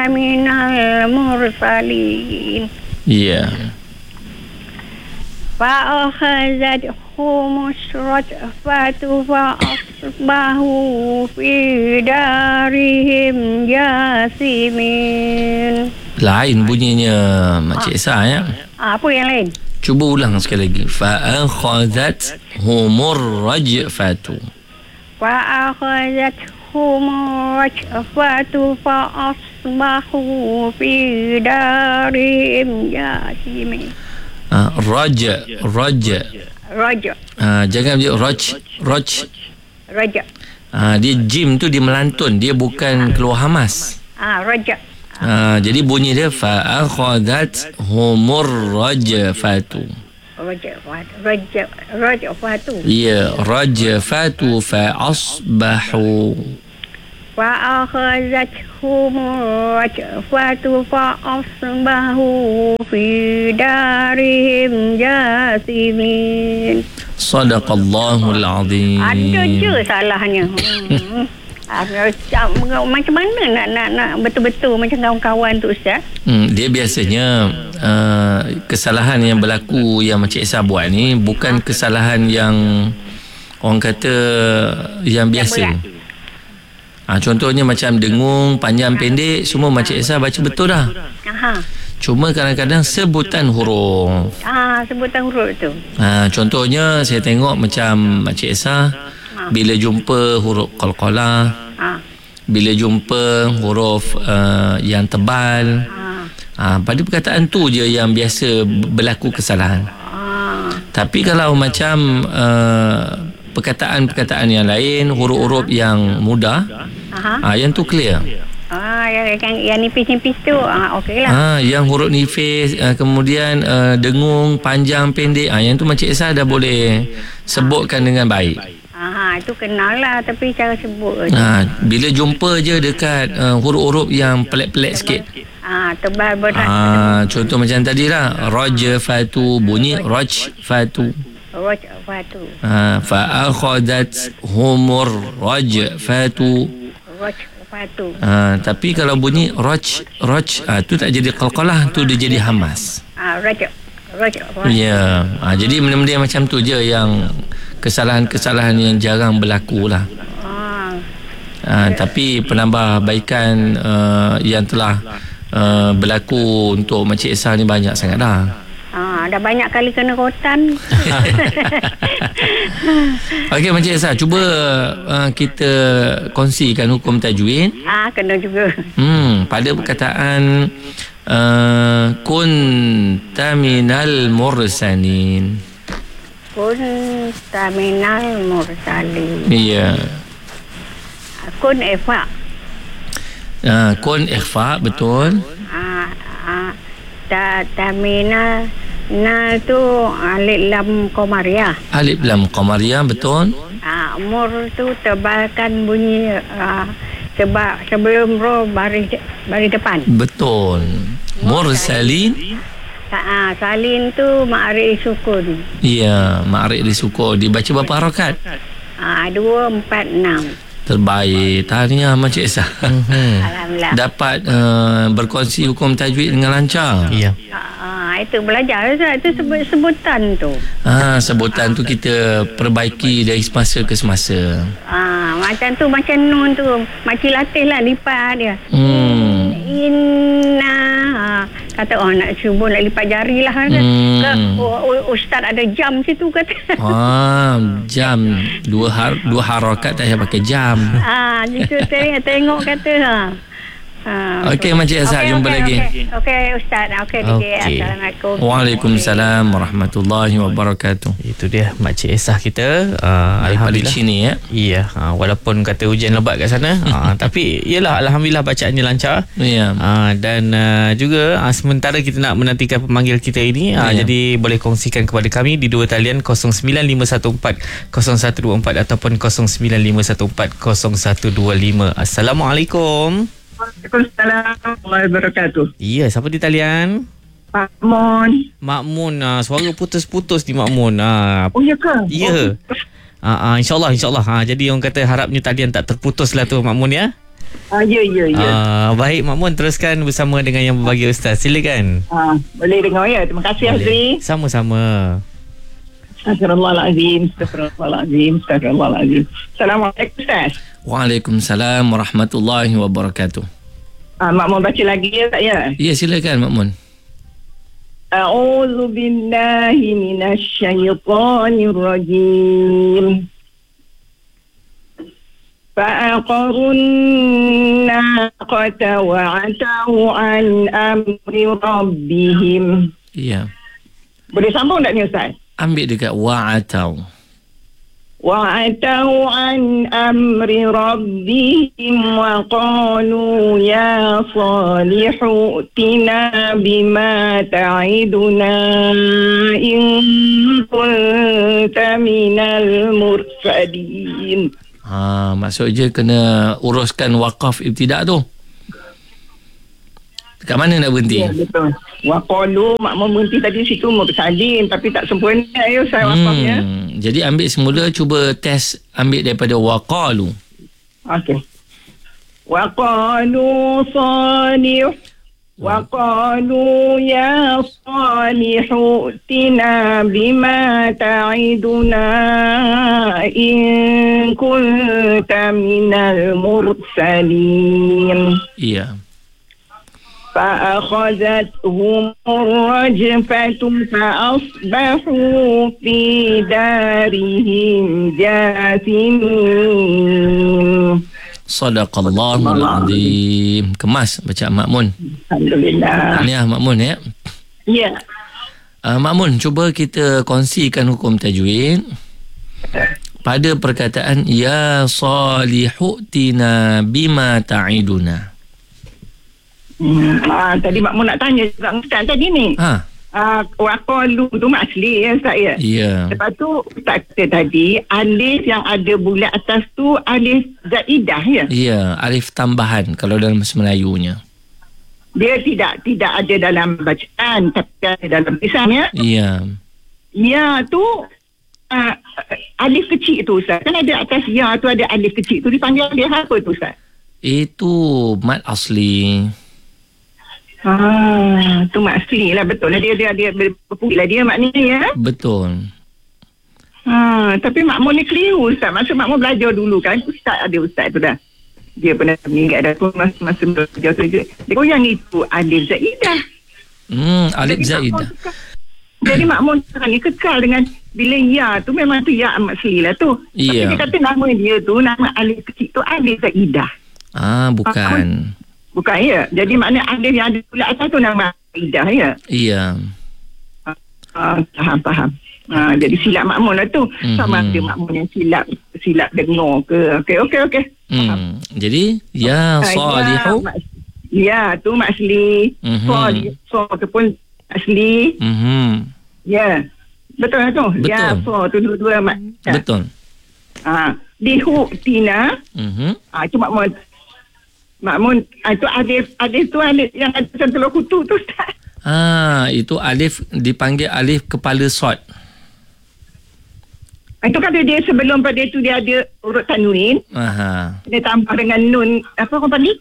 minal mursalin. Ya. فأخذتهم الرجفة فأصبحوا في دارهم جاثمين. Lain bunyinya Makcik Esa ya. Apa yang lain? Cuba ulang sekali lagi. Fa'akhadhat humur rajfatu. فأخذتهم الرجفة فأصبحوا في دارهم جاثمين. Raja. Raja. Jangan dia raj. Raja. Dia jim tu dia melantun, dia bukan keluar hamas. Raja. Jadi bunyi dia fa'akhadhat humur rajfatu. Rajfatu. Ya, rajfatu fa'asbahu. فأخذتهم الرجفة فأصبحوا في دارهم جاثمين. Sadaqallahul azim. Ada je salahnya. Macam mana nak betul-betul macam kawan-kawan tu, Ustaz? Dia biasanya kesalahan yang berlaku yang Makcik Esa buat ni bukan kesalahan yang orang kata yang biasa. Contohnya macam dengung, panjang pendek, semua Makcik Esa baca betul dah. Cuma kadang-kadang sebutan huruf. Sebutan huruf tu. Contohnya saya tengok macam Makcik Esa bila jumpa huruf qalqalah, bila jumpa huruf yang tebal, pada perkataan tu je yang biasa berlaku kesalahan. Tapi kalau macam perkataan-perkataan yang lain, huruf-huruf yang mudah, yang tu clear. Yang nipis-nipis tu okeylah. Yang huruf nipis, kemudian dengung, panjang, pendek, yang tu Makcik Esa dah boleh sebutkan dengan baik. Itu kenal lah, tapi cara sebut bila jumpa je dekat huruf-huruf yang pelik-pelik sikit, tebal berat. Contoh macam tadi lah, rajfatu, bunyi rajfatu. Rajfatu. Fa'akhadat humur rajfatu. Rajfatu. Tapi kalau bunyi raj, tu tak jadi qalqalah, tu dia jadi hamas. Rajfatu. Ya. Jadi benda-benda macam tu je yang kesalahan-kesalahan yang jarang berlaku lah. Tapi penambahbaikan yang telah berlaku untuk Makcik Esa ni banyak sangat dah. Dah banyak kali kena rotan. Okey Makcik Esa, cuba kita kongsikan hukum tajwid. Kena juga. Pada perkataan kunta minal mursalin. Kunta minal mursalin. Ya. Kun ikhfa. Kun ikhfa, betul. Tamina tu alif lam qamariyah. Alif lam qamariyah, betul. Mur tu tebalkan bunyi sebab sebelum ro baris depan. Betul. Mursalin. Salin tu ma'rif sukun. Ya, ma'rif disukun. Dibaca berapa harakat? 2, 4, 6. Terbaik. Tahniah Makcik Esa. Alhamdulillah. Dapat berkongsi hukum tajwid dengan lancar. Ya. Itu belajar itu sebutan tu. Sebutan tu kita perbaiki dari semasa ke semasa. Macam tu, macam nun tu, makcik latih lah lipat dia. Inna kata nak cuba nak lipat jari lah. Ustaz ada jam situ kata. Jam dua harakat tak payah pakai jam. Itu tengok kata. Okey Makcik Esa, jumpa lagi. Okey Ustaz. Okey. Assalamualaikum. Waalaikumsalam warahmatullahi wabarakatuh. Itu dia Makcik Esa kita. Alhamdulillah sini ya. Ya, walaupun kata hujan lebat kat sana, tapi yalah alhamdulillah bacaannya lancar. Ya. Dan juga sementara kita nak menantikan pemanggil kita ini, jadi boleh kongsikan kepada kami di dua talian 09514 0124 ataupun 09514 0125. Assalamualaikum. Waalaikumsalam warahmatullahi wabarakatuh. Ya, siapa di talian? Makmun. Suara putus-putus ni Makmun. Oh ya ke? Ya. InsyaAllah. Jadi orang kata harapnya talian tak terputus lah tu Makmun ya. Ya. Baik Mak Mun, teruskan bersama dengan yang berbagi Ustaz. Silakan. Boleh dengar ya. Terima kasih Azri. Sama-sama. Astagfirullahalazim. Assalamualaikum Ustaz. Waalaikumsalam warahmatullahi wabarakatuh. Mak Mun baca lagi ya tak ya? Ya, silakan Mak Mun. A'udzu billahi minasyaitonir rajim. فَأَقَرُوا النَّاقَةَ وَعَتَوْا عَنْ أَمْرِ رَبِّهِمْ. Ya. Boleh sambung tak ni Ustaz? Ambil dekat wa'atau. وَعَتَوْا عَنْ أَمْرِ رَبِّهِمْ وَقَالُوا يَا صَالِحُ ائْتِنَا بِمَا تَعِدُنَا إِن كُنتَ مِنَ الْمُرْسَلِينَ. Maksud je kena uruskan wakaf ibtidak tu. Dekat mana nak berhenti? Ya, betul. Waqalu, Mak Mun berhenti tadi situ mursalin, tapi tak sempurna ya saya wakafnya. Jadi ambil semula, cuba test ambil daripada waqalu. Okey. Waqalu salih. Waqalu ya salih ائتنا بما تعدنا إن كنت من المرسلين. Ya. فأخذتهم الرجفة فأصبحوا في دارهم جاثمين. Sadaqallahul azim. Kemas baca Mak Mun. Alhamdulillah. Tahniah Mak Mun ya. Ya. Mak Mun, cuba kita kongsikan hukum tajwid pada perkataan ya salihu tina bima ta'iduna. Tadi Mak Mun nak tanya juga Ustaz tadi ni. Waqalu tu asli ya Ustaz ya? Ya. Lepas tu Ustaz kata tadi alif yang ada bulat atas tu alif zaidah ya? Ya, alif tambahan kalau dalam bahasa Melayunya. Dia tidak ada dalam bacaan tapi ada dalam tulisan ya? Ya. Ya tu alif kecil tu Ustaz. Kan ada atas ya tu ada alif kecil tu dipanggil alif apa tu Ustaz? Itu mad asli. Tu mak asli lah, betul lah dia berpukul lah dia maknanya ya. Betul. Tapi Mak Mun ni keliru Ustaz. Maksud Mak Mun belajar dulu kan. Ustaz tu dah. Dia pernah meninggal dah pun masa belajar tu dia yang itu alif zaidah. Alif zaidah. Jadi Mak Mun sekarang ni kekal dengan bila ya tu memang tu ya asli lah tu. Iya. Tapi dia kata nama dia tu nama alif kecil tu alif zaidah. Bukan. Bukan ya. Jadi makna alif yang ada pula atas tu nama zaidah ya. Iya. Faham. Jadi silap Mak Mun lah tu. Sama ada Mak Mun yang silap dengar ke. Okey. Jadi ya salihu. Ya tu mak asli. So tu pun asli. Ya. Betul lah tu. Betul. Ya so tu dua-dua mak. Betul. Dihu tina. Itu Mak Mun itu alif tu alif yang ada telur kutu tu Ustaz. Itu alif dipanggil alif kepala sod. Itu kan dia sebelum pada itu dia ada urut tanwin. Dia tambah dengan nun apa orang panggil?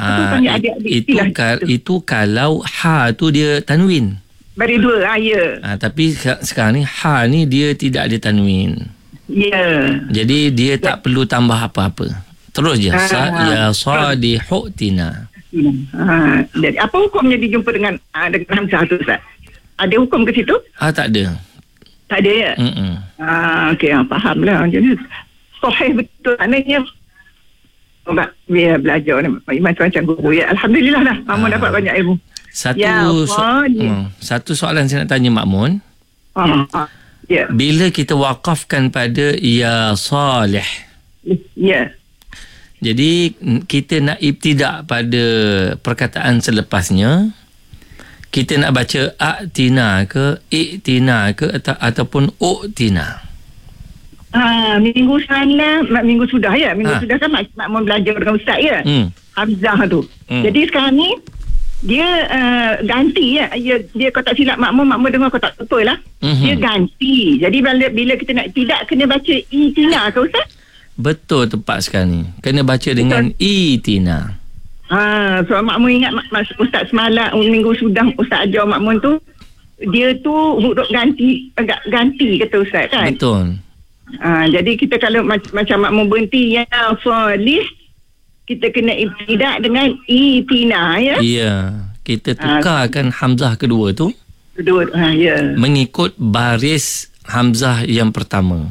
Itu kalau ha tu dia tanwin. Bari dua ya. Tapi sekarang ni ha ni dia tidak ada tanwin. Ya. Jadi dia tak perlu tambah apa-apa. Terus je ya sadihu tina. Jadi apa hukumnya dijumpa dengan hamzah tu Ustaz? Ada hukum ke situ? Tak ada. Tak ada ya? Okey, faham lah. Jadi sahih betul maknanya. Biar belajar ni macam-macam guru ya. Alhamdulillah lah Mak Mun dapat banyak ilmu. Satu soalan saya nak tanya Mak Mun. Ya. Bila kita wakafkan pada ya salih. Ya. Jadi kita nak ibtidak pada perkataan selepasnya. Kita nak baca a'tina ke i'tina ke ataupun u'tina. Minggu sudah ya. Minggu sudah kan Mak Mun belajar dengan Ustaz ya. Hamzah tu. Jadi sekarang ni dia ganti ya. Dia kau tak silap Mak Mun dengar kau tak betul lah. Dia ganti. Jadi bila kita nak tidak kena baca i'tina ke Ustaz? Betul, tepat sekali. Kena baca dengan itina. So makmun ingat Ustaz semalam minggu sudah Ustaz ajar makmun tu, dia tu huruf ganti kata Ustaz kan. Betul. Jadi kita kalau macam makmun berhenti ya solih, kita kena ibtidak dengan itina ya. Ya, kita tukarkan hamzah kedua tu mengikut baris hamzah yang pertama.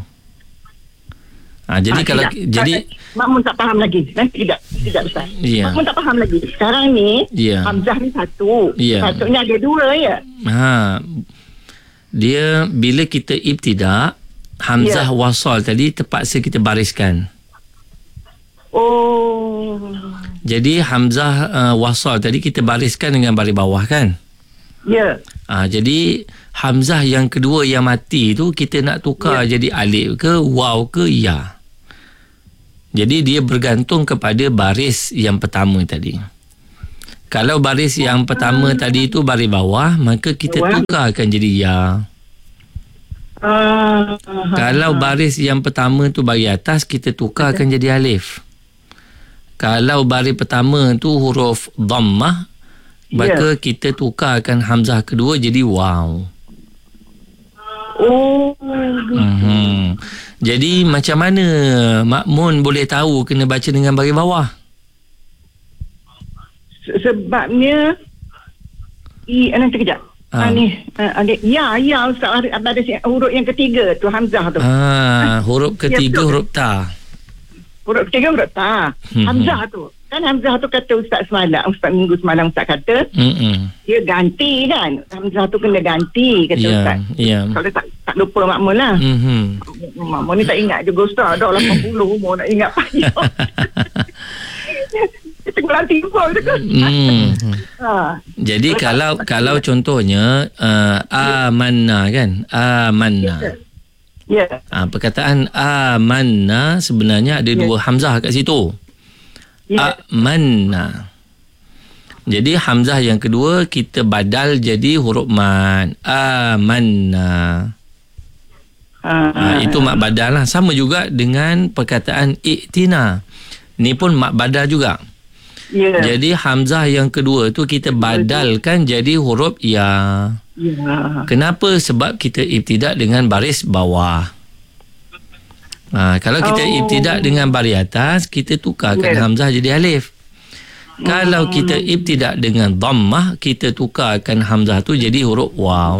Jadi kalau makmun tak faham lagi. Nanti tidak Ustaz. Yeah. Makmun tak faham lagi. Sekarang ni hamzah ni satu. Patutnya ada dua ya. Dia bila kita ibtidak, hamzah wasal tadi terpaksa kita bariskan. Jadi hamzah wasal tadi kita bariskan dengan baris bawah kan? Ya. Jadi hamzah yang kedua yang mati tu kita nak tukar jadi alif ke waw ke ya. Jadi dia bergantung kepada baris yang pertama tadi. Kalau baris yang pertama tadi tu baris bawah, maka kita tukarkan jadi ya. Kalau baris yang pertama tu baris atas, kita tukarkan jadi alif. Kalau baris pertama tu huruf dhammah, maka kita tukarkan hamzah kedua jadi waw. Jadi macam mana makmun boleh tahu kena baca dengan baris bawah? Sebabnya nanti kejap. Ya Ustaz, ada huruf yang ketiga tu hamzah tu. Huruf ketiga huruf ta. Huruf ketiga huruf ta. Hamzah tu. Kan hamzah tu kata Ustaz semalam, minggu semalam Ustaz kata dia ganti kan. Hamzah tu kena ganti kata Ustaz. Kalau tak lupa makmun lah. Makmun ni tak ingat juga Ustaz. Dah 80 umur nak ingat payah. Kita ngelanti pun kan. Jadi kalau contohnya amanna kan, amanna. Perkataan amanna sebenarnya ada dua hamzah kat situ. Amanna. Jadi hamzah yang kedua kita badal jadi huruf man. Amanna. Itu mak badal lah. Sama juga dengan perkataan i'tina. Ni pun mak badal juga. Jadi hamzah yang kedua tu kita badalkan jadi huruf ya. Kenapa? Sebab kita ibtidak dengan baris bawah. Kalau kita ibtidak dengan baris atas, kita tukarkan hamzah jadi alif. Kalau kita ibtidak dengan dhammah, kita tukarkan hamzah tu jadi huruf waw.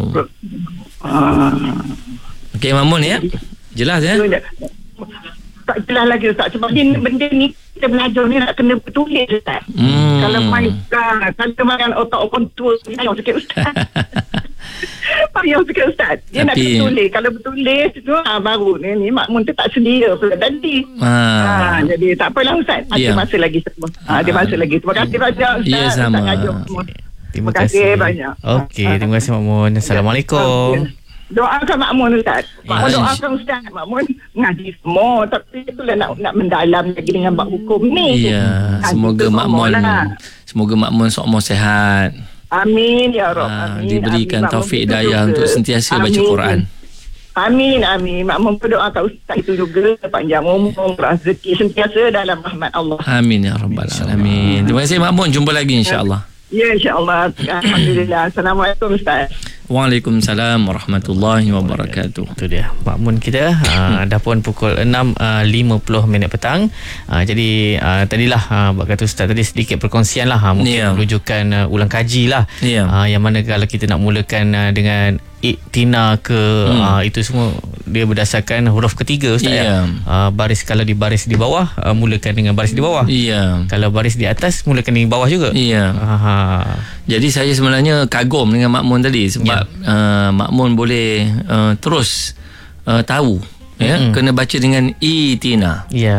Okey Mamun ya? Jelas ya? Tak jelas lagi Ustaz. Sebab benda ni kita belajar ni nak kena bertulis Ustaz. Kalau main otak orang tua, payah sikit Ustaz. Payah sikit Ustaz. Dia nak bertulis. Kalau bertulis tu baru ni makmun tu tak sedia pula tadi. Jadi tak apalah Ustaz. Ada masa lagi semua. Ada masa lagi. Terima kasih banyak Ustaz. Ya sama. Terima kasih banyak. Okey, terima kasih Makmun. Assalamualaikum. Doakan makmun Ustaz. Makmun doakan Ustaz. Makmun ngaji semua. Tapi itulah nak mendalam lagi dengan bab hukum ni. Ya, semoga makmun seumur sehat. Amin ya Rabb. Diberikan taufik hidayah untuk sentiasa baca Quran. Amin. Makmun berdoakan Ustaz itu juga panjang umur, rezeki sentiasa dalam rahmat Allah. Amin ya Rabbal Alamin. Terima kasih makmun. Jumpa lagi insya-Allah. Ya insya-Allah. Alhamdulillah. Assalamualaikum Ustaz. Waalaikumsalam warahmatullahi wabarakatuh. Itu dia makmun kita. Dah pun pukul 6.50 petang. Jadi tadilah kata Ustaz tadi sedikit perkongsian lah. Mungkin rujukan ulang kaji lah. Yang mana kalau kita nak mulakan dengan iktina ke itu semua dia berdasarkan huruf ketiga Ustaz baris. Kalau di baris di bawah mulakan dengan baris di bawah. Kalau baris di atas mulakan dengan bawah juga. Jadi saya sebenarnya kagum dengan makmun tadi sebab makmun boleh terus tahu kena baca dengan itina.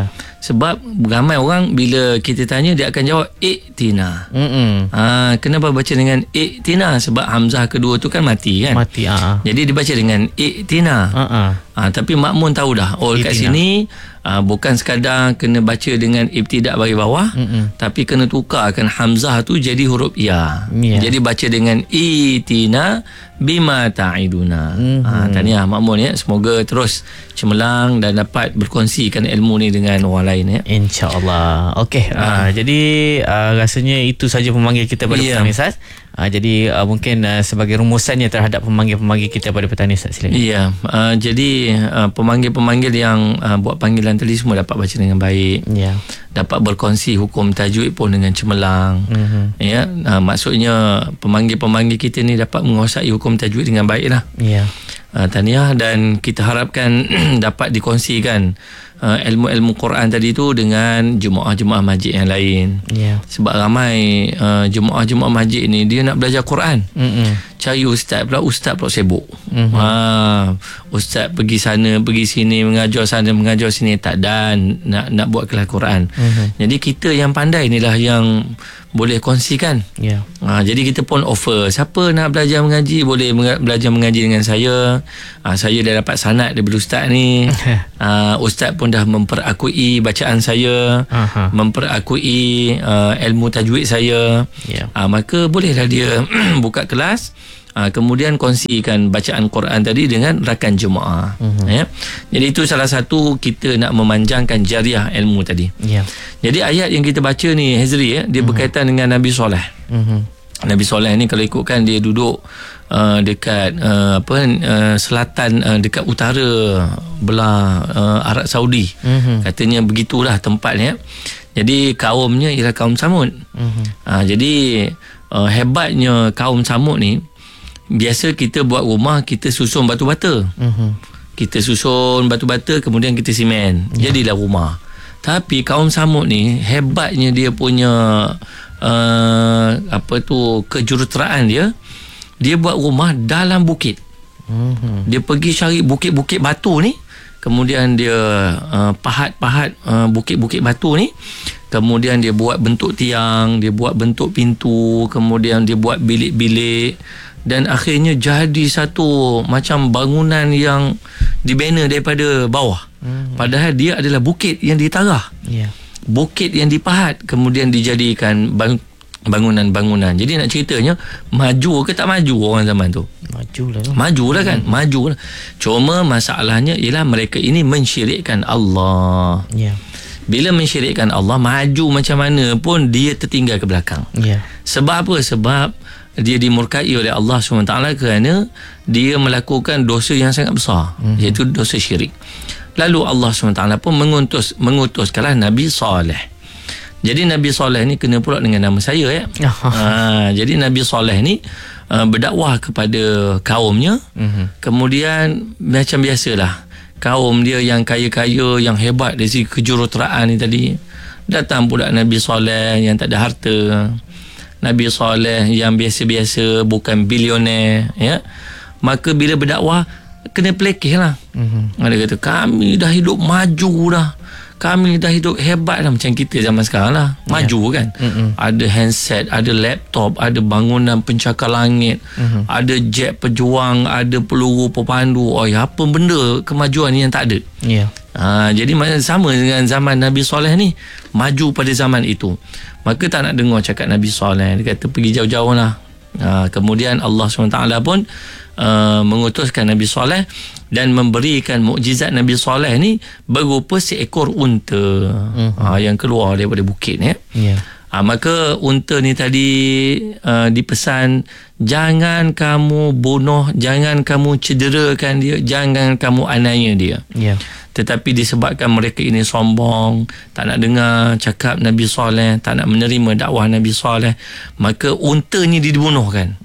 Sebab ramai orang bila kita tanya dia akan jawab iktina. Kenapa baca dengan iktina? Sebab hamzah kedua tu kan mati kan. Mati. Jadi dibaca dengan iktina. Tapi makmun tahu dah. Kat sini bukan sekadar kena baca dengan ibtidak bagi bawah, tapi kena tukarkan hamzah tu jadi huruf ya. Jadi baca dengan itina bima ta'iduna. Tahniah makmun ya. Semoga terus cemerlang dan dapat berkongsikan ilmu ni dengan orang lain ya. InsyaAllah. Okey. Jadi rasanya itu saja pemanggil kita pada petang ni, Ustaz. Jadi mungkin sebagai rumusannya terhadap pemanggil-pemanggil kita pada petang ni, Ustaz, silakan. Ya. Jadi pemanggil-pemanggil yang buat panggilan tadi semua dapat baca dengan baik. Dapat berkongsi hukum tajwid pun dengan cemerlang. Ya. Maksudnya pemanggil-pemanggil kita ni dapat menguasai hukum tajwid dengan baik lah. Tahniah, dan kita harapkan dapat dikongsikan ilmu-ilmu Quran tadi tu dengan jemaah-jemaah masjid yang lain. Sebab ramai jemaah-jemaah masjid ni dia nak belajar Quran, cari ustaz pula sibuk. Ustaz pergi sana pergi sini, mengajar sana mengajar sini, tak dan nak buat kelas Quran. Jadi kita yang pandai inilah yang boleh kongsikan. Jadi kita pun offer, siapa nak belajar mengaji boleh belajar mengaji dengan saya. Saya dah dapat sanad daripada ustaz ni. Ustaz pun dah memperakui bacaan saya, memperakui ilmu tajwid saya. Maka bolehlah dia buka kelas, kemudian kongsikan bacaan Quran tadi dengan rakan jemaah. Jadi itu salah satu kita nak memanjangkan jariah ilmu tadi. Jadi ayat yang kita baca ni, Hazri, dia berkaitan dengan Nabi Soleh. Nabi Soleh ni kalau ikutkan dia duduk dekat selatan, dekat utara belah Arab Saudi. Katanya begitulah tempatnya. Jadi kaumnya ialah kaum Samud. Jadi hebatnya kaum Samud ni, biasa kita buat rumah, kita susun batu bata. Kita susun batu bata, kemudian kita simen, jadilah rumah. Tapi kaum Samud ni hebatnya dia punya kejuruteraan dia buat rumah dalam bukit. Dia pergi cari bukit-bukit batu ni, kemudian dia pahat-pahat bukit-bukit batu ni, kemudian dia buat bentuk tiang, dia buat bentuk pintu, kemudian dia buat bilik-bilik, dan akhirnya jadi satu macam bangunan yang dibina daripada bawah. Padahal dia adalah bukit yang ditarah, bukit yang dipahat, kemudian dijadikan bangunan-bangunan. Jadi nak ceritanya, maju ke tak maju orang zaman tu? Majulah kan. Majulah. Cuma masalahnya ialah mereka ini mensyirikkan Allah. Bila mensyirikkan Allah, maju macam mana pun dia tertinggal ke belakang. Sebab apa? Sebab dia dimurkai oleh Allah SWT kerana dia melakukan dosa yang sangat besar, iaitu dosa syirik. Lalu Allah SWT pun mengutuskanlah Nabi Saleh. Jadi Nabi Saleh ni kena pula dengan nama saya ya. Jadi Nabi Saleh ni berdakwah kepada kaumnya. Kemudian macam biasalah, kaum dia yang kaya-kaya, yang hebat dari segi kejuruteraan ni tadi, datang pula Nabi Saleh yang tak ada harta, Nabi Saleh yang biasa-biasa, bukan bilioner ya. Maka bila berdakwah kena pelekeh lah. Dia kata kami dah hidup maju dah, kami dah hidup hebat dah, macam kita zaman sekarang lah, maju kan. Ada handset, ada laptop, ada bangunan pencakar langit, ada jet pejuang, ada peluru pepandu. Apa benda kemajuan ni yang tak ada. Jadi sama dengan zaman Nabi Saleh ni, maju pada zaman itu. Maka tak nak dengar cakap Nabi Saleh, dia kata pergi jauh-jauh lah. Kemudian Allah SWT pun mengutuskan Nabi Saleh dan memberikan mukjizat Nabi Saleh ni berupa seekor unta yang keluar daripada bukit ya. Maka unta ni tadi dipesan, jangan kamu bunuh, jangan kamu cederakan dia, jangan kamu aniaya dia. Tetapi disebabkan mereka ini sombong, tak nak dengar cakap Nabi Saleh, tak nak menerima dakwah Nabi Saleh, maka unta ni dibunuhkan.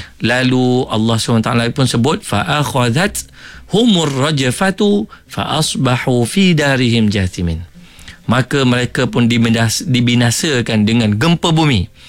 Lalu Allah SWT pun sebut fa'akhadhat humur rajafatu fa'asbahu fi darihim jathimin. Maka mereka pun dibinasakan dengan gempa bumi.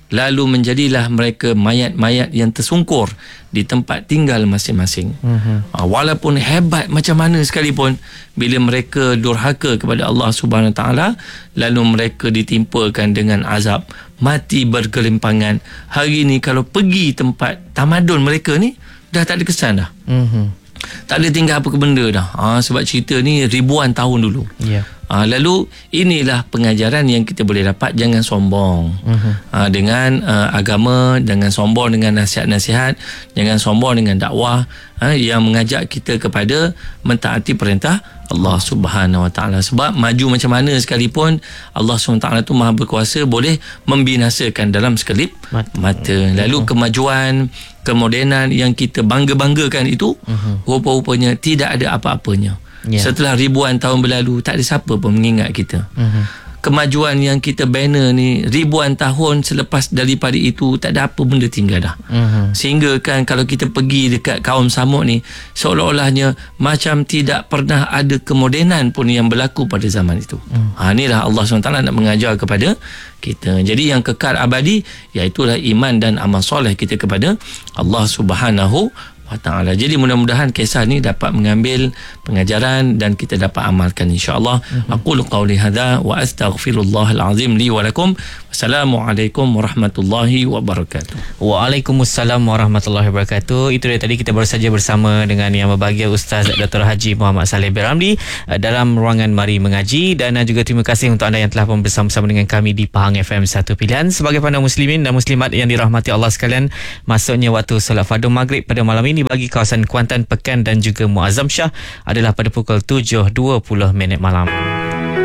lalu menjadilah mereka mayat-mayat yang tersungkur di tempat tinggal masing-masing. Walaupun hebat macam mana sekalipun, bila mereka durhaka kepada Allah Subhanahu Wa Taala, lalu mereka ditimpakan dengan azab mati bergelimpangan. Hari ni kalau pergi tempat tamadun mereka ni, dah tak ada kesan dah. Tak ada tinggal apa ke benda dah. Sebab cerita ni ribuan tahun dulu. Lalu inilah pengajaran yang kita boleh dapat. Jangan sombong dengan agama, jangan sombong dengan nasihat-nasihat, jangan sombong dengan dakwah yang mengajak kita kepada mentaati perintah Allah Subhanahu Wa Taala. Sebab maju macam mana sekalipun, Allah Subhanahu Wa Taala tu Maha berkuasa, boleh membinasakan dalam sekelip mata. Lalu kemajuan, kemodenan yang kita bangga-banggakan itu, rupa-rupanya tidak ada apa-apanya. Setelah ribuan tahun berlalu, tak ada siapa pun mengingat kita. Kemajuan yang kita banner ni ribuan tahun selepas daripada itu, tak ada apa benda tinggal dah. Sehingga kan kalau kita pergi dekat kaum Samud ni, seolah-olahnya macam tidak pernah ada kemodenan pun yang berlaku pada zaman itu. Inilah Allah SWT nak mengajar kepada kita. Jadi yang kekal abadi, iaitulah iman dan amal soleh kita kepada Allah Subhanahu Wa Ta'ala. Jadi mudah-mudahan kisah ni dapat mengambil pengajaran dan kita dapat amalkan, insya-Allah. Aqulu qawli hadza wa astaghfirullahal azim li wa lakum. Wassalamualaikum warahmatullahi wabarakatuh. Waalaikumsalam warahmatullahi wabarakatuh. Itu dia tadi kita baru saja bersama dengan yang berbahagia Ustaz Dr. Haji Muhammad Saleh bin Ramli dalam ruangan Mari Mengaji, dan juga terima kasih untuk anda yang telah bersama-sama dengan kami di Pahang FM 1 Pilihan. Sebagai pandang muslimin dan muslimat yang dirahmati Allah sekalian, masuknya waktu solat fardu maghrib pada malam ini bagi kawasan Kuantan, Pekan dan juga Muazzam Shah adalah pada pukul 7.20 malam.